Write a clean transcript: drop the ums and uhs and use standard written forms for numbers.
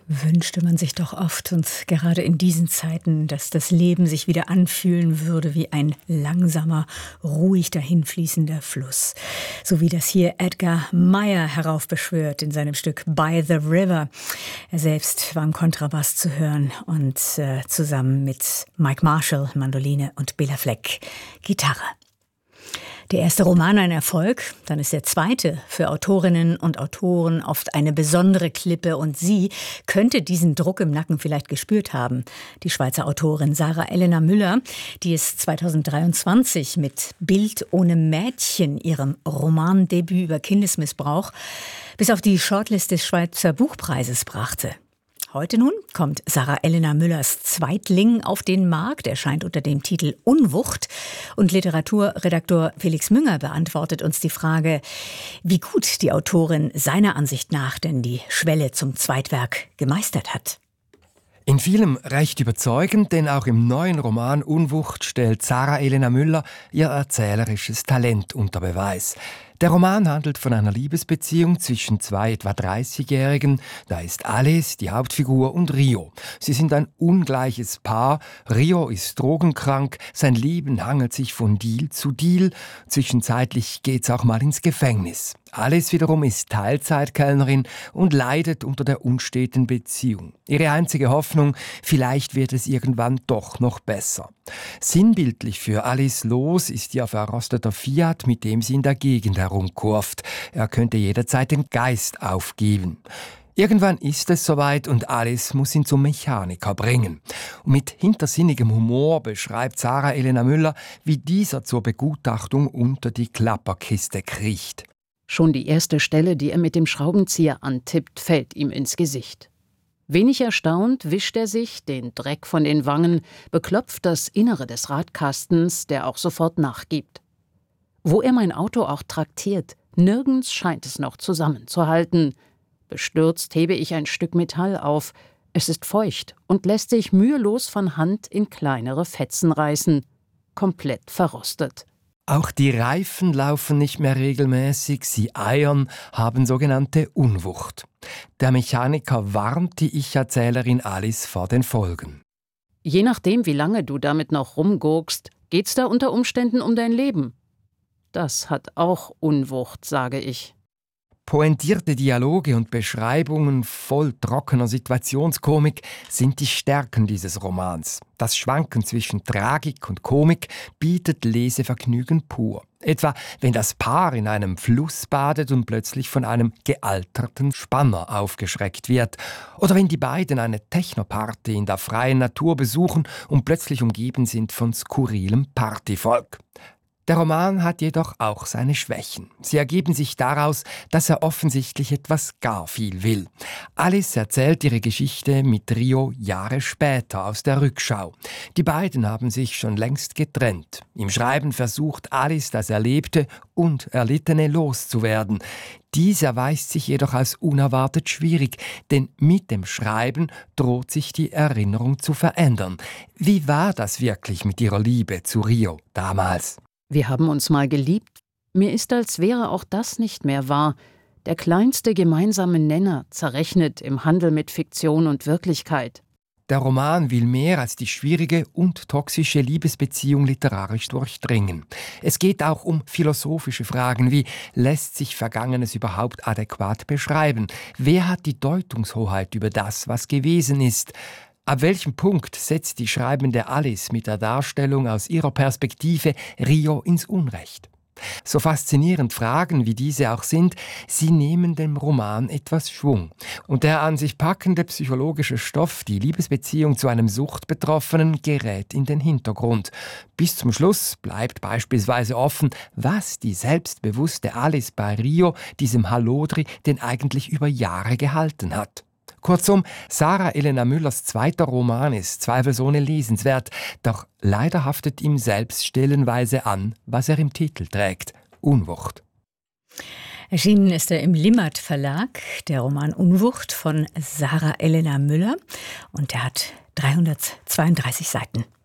Wünschte man sich doch oft und gerade in diesen Zeiten, dass das Leben sich wieder anfühlen würde wie ein langsamer, ruhig dahinfließender Fluss. So wie das hier Edgar Meyer heraufbeschwört in seinem Stück By the River. Er selbst war am Kontrabass zu hören und zusammen mit Mike Marshall, Mandoline und Bela Fleck, Gitarre. Der erste Roman ein Erfolg, dann ist der zweite für Autorinnen und Autoren oft eine besondere Klippe und sie könnte diesen Druck im Nacken vielleicht gespürt haben. Die Schweizer Autorin Sarah Elena Müller, die es 2023 mit Bild ohne Mädchen, ihrem Romandebüt über Kindesmissbrauch, bis auf die Shortlist des Schweizer Buchpreises brachte. Heute nun kommt Sarah Elena Müllers Zweitling auf den Markt, erscheint unter dem Titel Unwucht. Und Literaturredaktor Felix Münger beantwortet uns die Frage, wie gut die Autorin seiner Ansicht nach denn die Schwelle zum Zweitwerk gemeistert hat. In vielem recht überzeugend, denn auch im neuen Roman Unwucht stellt Sarah Elena Müller ihr erzählerisches Talent unter Beweis. Der Roman handelt von einer Liebesbeziehung zwischen zwei etwa 30-Jährigen. Da ist Alice, die Hauptfigur, und Rio. Sie sind ein ungleiches Paar. Rio ist drogenkrank, sein Leben hangelt sich von Deal zu Deal. Zwischenzeitlich geht's auch mal ins Gefängnis. Alice wiederum ist Teilzeitkellnerin und leidet unter der unsteten Beziehung. Ihre einzige Hoffnung, vielleicht wird es irgendwann doch noch besser. Sinnbildlich für Alice los ist ihr verrosteter Fiat, mit dem sie in der Gegend herumkurft. Er könnte jederzeit den Geist aufgeben. Irgendwann ist es soweit und Alice muss ihn zum Mechaniker bringen. Und mit hintersinnigem Humor beschreibt Sarah Elena Müller, wie dieser zur Begutachtung unter die Klapperkiste kriecht. Schon die erste Stelle, die er mit dem Schraubenzieher antippt, fällt ihm ins Gesicht. Wenig erstaunt wischt er sich den Dreck von den Wangen, beklopft das Innere des Radkastens, der auch sofort nachgibt. Wo er mein Auto auch traktiert, nirgends scheint es noch zusammenzuhalten. Bestürzt hebe ich ein Stück Metall auf. Es ist feucht und lässt sich mühelos von Hand in kleinere Fetzen reißen. Komplett verrostet. Auch die Reifen laufen nicht mehr regelmäßig, sie eiern, haben sogenannte Unwucht. Der Mechaniker warnt die Ich-Erzählerin Alice vor den Folgen. Je nachdem, wie lange du damit noch rumgurkst, geht's da unter Umständen um dein Leben. Das hat auch Unwucht, sage ich. Pointierte Dialoge und Beschreibungen voll trockener Situationskomik sind die Stärken dieses Romans. Das Schwanken zwischen Tragik und Komik bietet Lesevergnügen pur. Etwa, wenn das Paar in einem Fluss badet und plötzlich von einem gealterten Spanner aufgeschreckt wird. Oder wenn die beiden eine Technoparty in der freien Natur besuchen und plötzlich umgeben sind von skurrilem Partyvolk. Der Roman hat jedoch auch seine Schwächen. Sie ergeben sich daraus, dass er offensichtlich etwas gar viel will. Alice erzählt ihre Geschichte mit Rio Jahre später aus der Rückschau. Die beiden haben sich schon längst getrennt. Im Schreiben versucht Alice, das Erlebte und Erlittene loszuwerden. Dies erweist sich jedoch als unerwartet schwierig, denn mit dem Schreiben droht sich die Erinnerung zu verändern. Wie war das wirklich mit ihrer Liebe zu Rio damals? Wir haben uns mal geliebt. Mir ist, als wäre auch das nicht mehr wahr. Der kleinste gemeinsame Nenner zerrechnet im Handel mit Fiktion und Wirklichkeit. Der Roman will mehr als die schwierige und toxische Liebesbeziehung literarisch durchdringen. Es geht auch um philosophische Fragen wie, lässt sich Vergangenes überhaupt adäquat beschreiben? Wer hat die Deutungshoheit über das, was gewesen ist? Ab welchem Punkt setzt die schreibende Alice mit der Darstellung aus ihrer Perspektive Rio ins Unrecht? So faszinierend Fragen wie diese auch sind, sie nehmen dem Roman etwas Schwung. Und der an sich packende psychologische Stoff, die Liebesbeziehung zu einem Suchtbetroffenen, gerät in den Hintergrund. Bis zum Schluss bleibt beispielsweise offen, was die selbstbewusste Alice bei Rio, diesem Hallodri, denn eigentlich über Jahre gehalten hat. Kurzum, Sarah Elena Müllers zweiter Roman ist zweifelsohne lesenswert, doch leider haftet ihm selbst stellenweise an, was er im Titel trägt: Unwucht. Erschienen ist er im Limmert Verlag, der Roman Unwucht von Sarah Elena Müller, und er hat 332 Seiten.